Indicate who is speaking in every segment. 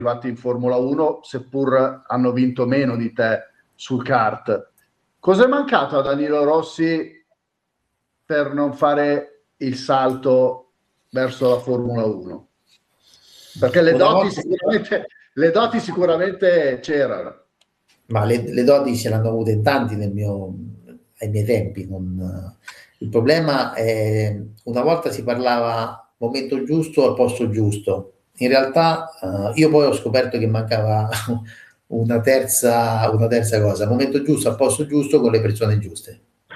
Speaker 1: arrivati in Formula 1, seppur hanno vinto meno di te sul kart. Cosa è mancato a Danilo Rossi per non fare il salto verso la Formula 1? Perché le doti sicuramente c'erano.
Speaker 2: Ma le doti ce l'hanno avute in tanti ai miei tempi. Il problema è, una volta si parlava momento giusto al posto giusto. In realtà io poi ho scoperto che mancava una terza cosa, momento giusto al posto giusto con le persone giuste.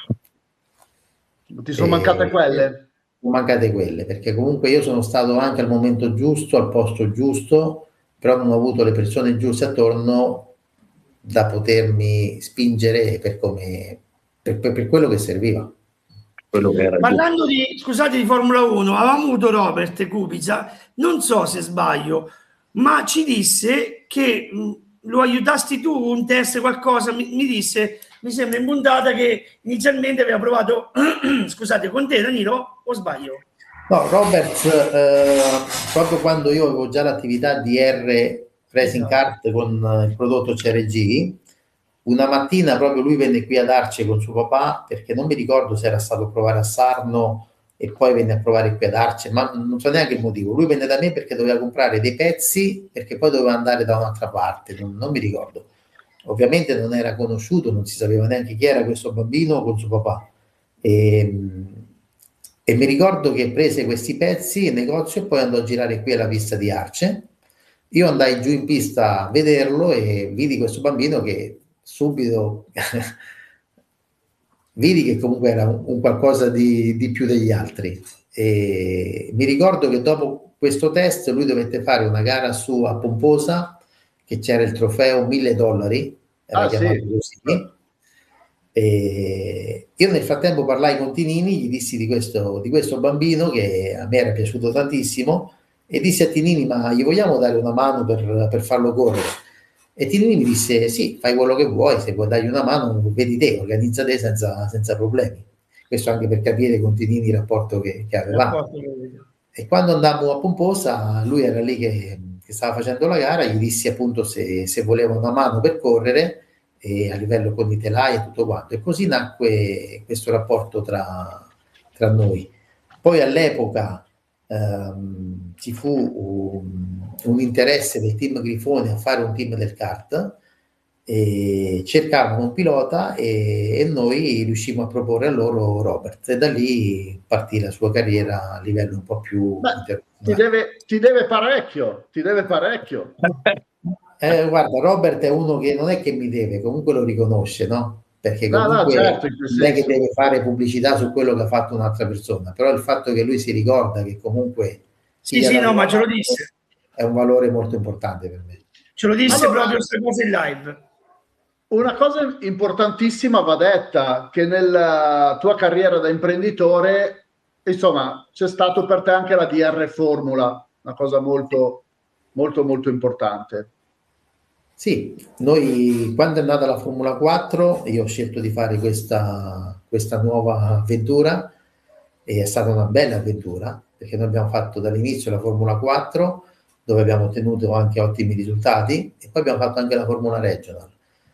Speaker 1: Ti sono mancate quelle?
Speaker 2: Sono mancate quelle, perché comunque io sono stato anche al momento giusto, al posto giusto, però non ho avuto le persone giuste attorno da potermi spingere per quello che serviva.
Speaker 3: Parlando di Formula 1, avevamo avuto Robert Kubica, non so se sbaglio, ma ci disse che lo aiutasti tu, un test, qualcosa, mi disse, mi sembra in puntata, che inizialmente aveva provato, scusate, con te Danilo, o sbaglio?
Speaker 2: No, Robert, proprio quando io avevo già l'attività di Racing Kart con il prodotto CRG, una mattina proprio lui venne qui ad Arce con suo papà, perché non mi ricordo se era stato a provare a Sarno e poi venne a provare qui ad Arce, ma non so neanche il motivo. Lui venne da me perché doveva comprare dei pezzi, perché poi doveva andare da un'altra parte, non mi ricordo. Ovviamente non era conosciuto, non si sapeva neanche chi era questo bambino con suo papà. E mi ricordo che prese questi pezzi in negozio e poi andò a girare qui alla pista di Arce. Io andai giù in pista a vederlo e vidi questo bambino che subito vidi che comunque era un qualcosa di più degli altri. E mi ricordo che dopo questo test lui dovette fare una gara su a Pomposa, che c'era il trofeo $1.000, era chiamato così. E io nel frattempo parlai con Tinini, gli dissi di questo bambino che a me era piaciuto tantissimo, e dissi a Tinini: ma gli vogliamo dare una mano per farlo correre? E Tinini mi disse: sì, fai quello che vuoi, se vuoi dargli una mano vedi te, organizza te senza problemi. Questo anche per capire con Tinini il rapporto che avevamo. E quando andammo a Pomposa, lui era lì che stava facendo la gara, gli dissi appunto se voleva una mano per correre, e a livello con i telai e tutto quanto, e così nacque questo rapporto tra noi. Poi all'epoca ci fu un interesse del team Grifone a fare un team del kart, e cercavano un pilota e noi riuscimmo a proporre a loro Robert, e da lì partì la sua carriera a livello un po' più
Speaker 1: ti deve parecchio.
Speaker 2: Guarda, Robert è uno che non è che mi deve, comunque lo riconosce, no? Perché comunque
Speaker 1: certo,
Speaker 2: non è che deve fare pubblicità su quello che ha fatto un'altra persona, però il fatto che lui si ricorda che comunque
Speaker 3: ma ce lo disse,
Speaker 2: è un valore molto importante per me.
Speaker 3: Ce lo disse proprio questa cosa in live.
Speaker 1: Una cosa importantissima va detta, che nella tua carriera da imprenditore, insomma, c'è stato per te anche la DR Formula, una cosa molto molto molto importante.
Speaker 2: Sì, noi quando è nata la Formula 4 io ho scelto di fare questa nuova avventura, e è stata una bella avventura, perché noi abbiamo fatto dall'inizio la Formula 4, dove abbiamo ottenuto anche ottimi risultati, e poi abbiamo fatto anche la Formula Regional.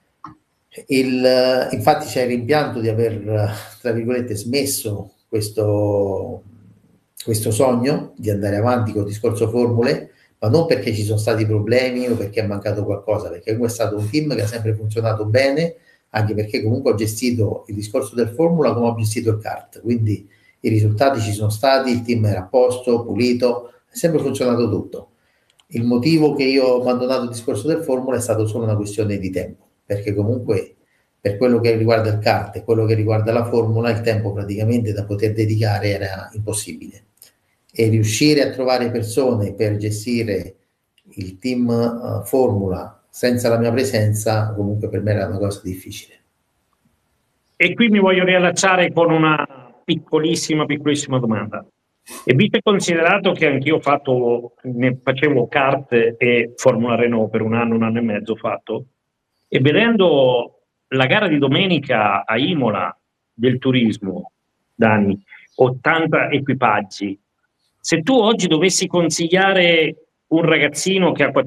Speaker 2: Infatti c'è il rimpianto di aver, tra virgolette, smesso questo sogno di andare avanti con il discorso formule, ma non perché ci sono stati problemi o perché è mancato qualcosa, perché comunque è stato un team che ha sempre funzionato bene, anche perché comunque ho gestito il discorso del formula come ho gestito il kart, quindi i risultati ci sono stati, il team era a posto, pulito, è sempre funzionato tutto. Il motivo che io ho abbandonato il discorso del formula è stato solo una questione di tempo, perché comunque per quello che riguarda il kart e quello che riguarda la formula, il tempo praticamente da poter dedicare era impossibile, e riuscire a trovare persone per gestire il team formula senza la mia presenza comunque per me era una cosa difficile.
Speaker 4: E qui mi voglio riallacciare con una piccolissima domanda. E visto e considerato che anch'io facevo kart e Formula Renault per un anno e mezzo fatto, e vedendo la gara di domenica a Imola del turismo, Dani, 80 equipaggi, se tu oggi dovessi consigliare un ragazzino che ha